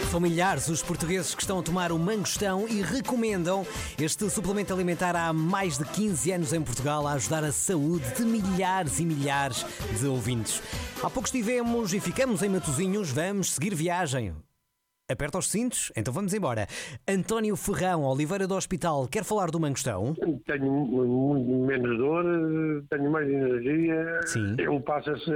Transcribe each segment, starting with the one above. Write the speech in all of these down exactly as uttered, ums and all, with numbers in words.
São milhares os portugueses que estão a tomar o mangostão e recomendam este suplemento alimentar há mais de quinze anos em Portugal a ajudar a saúde de milhares e milhares de ouvintes. Há pouco estivemos e ficamos em Matosinhos, vamos seguir viagem. Aperta os cintos, então vamos embora. António Ferrão, Oliveira do Hospital, quer falar do mangostão? Tenho muito menos dor, tenho mais energia. Sim. Eu passo-se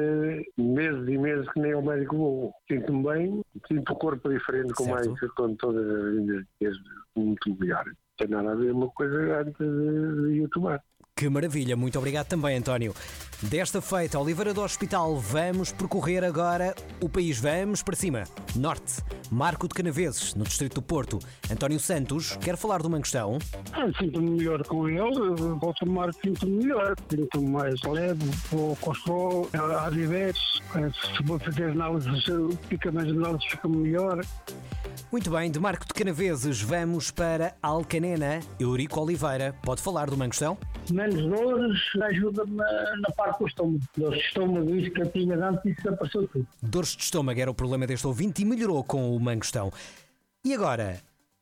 meses e meses que nem ao médico vou. Sinto-me bem, sinto o corpo diferente, com Certo. mais, com todas as energias muito melhor. Não tem nada a ver uma coisa antes de, de eu tomar. Que maravilha, muito obrigado também, António. Desta feita, Oliveira do Hospital, vamos percorrer agora o país. Vamos para cima. Norte, Marco de Canaveses, no distrito do Porto. António Santos, quer falar do mangostão? Ah, sinto-me melhor com ele, vou tomar, sinto-me melhor, sinto-me mais leve, vou colesterol, há diabetes, se vou fazer análises, fica mais análises, fica melhor. Muito bem, de Marco de Canaveses, vamos para Alcanena. Eurico Oliveira, pode falar do mangostão? Menos dores, ajuda-me na, na parte do estômago. Dores de estômago, isso que eu tinha antes, isso desapareceu tudo. Dores de estômago era o problema deste ouvinte e melhorou com o mangostão. E agora,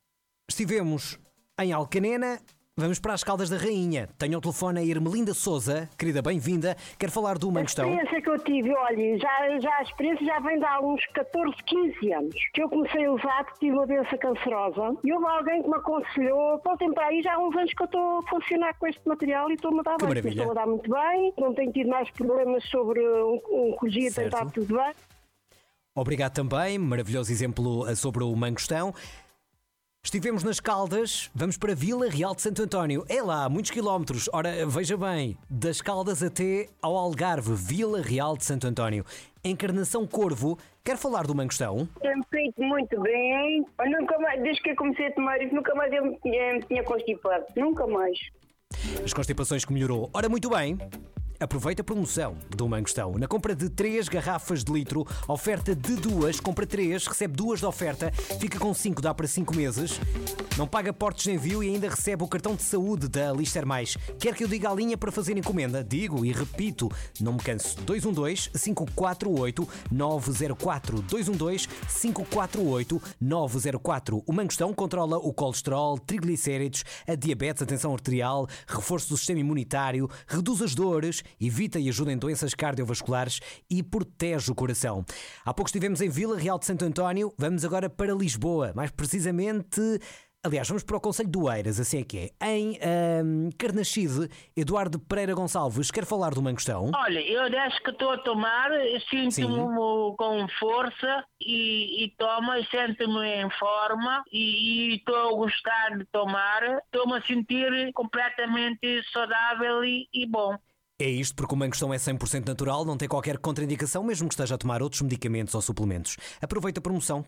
estivemos em Alcanena, vamos para as Caldas da Rainha. Tenho ao telefone a Ermelinda Souza, querida, bem-vinda. Quer falar do A mangostão? experiência que eu tive, olha, já, já a experiência já vem de há uns catorze, quinze anos, que eu comecei a usar porque tive uma doença cancerosa e houve alguém que me aconselhou, voltem para aí, já há uns anos que eu estou a funcionar com este material e estou-me a dar Que bem, maravilha. estou a dar muito bem, não tenho tido mais problemas sobre oncologia, tem Certo. estado tudo bem. Obrigado também, maravilhoso exemplo eh, sobre o mangostão. Estivemos nas Caldas, vamos para Vila Real de Santo António. É lá, muitos quilómetros. Ora, veja bem, das Caldas até ao Algarve, Vila Real de Santo António. Encarnação Corvo, quer falar do mangostão? Tem-me feito muito bem. Eu nunca mais, desde que eu comecei a tomar isso, nunca mais eu me tinha, me tinha constipado. Nunca mais. As constipações que melhorou. Ora, muito bem. Aproveita a promoção do mangostão. Na compra de três garrafas de litro, oferta de duas, compra três, recebe duas de oferta, fica com cinco, dá para cinco meses. Não paga portos de envio e ainda recebe o cartão de saúde da Lister Mais. Quer que eu diga a linha para fazer encomenda? Digo e repito, não me canso. dois um dois, cinco quatro oito, nove zero quatro. dois um dois, cinco quatro oito, nove zero quatro. O mangostão controla o colesterol, triglicéridos, a diabetes, a tensão arterial, reforço do sistema imunitário, reduz as dores, evita e ajuda em doenças cardiovasculares e protege o coração. Há pouco estivemos em Vila Real de Santo António, vamos agora para Lisboa, mais precisamente... Aliás, vamos para o Concelho de Oeiras, assim é que é. Em um, Carnaxide, Eduardo Pereira Gonçalves, quer falar do mangostão? Olha, eu desde que estou a tomar, sinto-me com força e, e tomo e sinto-me em forma e e estou a gostar de tomar. Estou-me a sentir completamente saudável e, e bom. É isto porque o mangostão é cem por cento natural, não tem qualquer contraindicação, mesmo que esteja a tomar outros medicamentos ou suplementos. Aproveita a promoção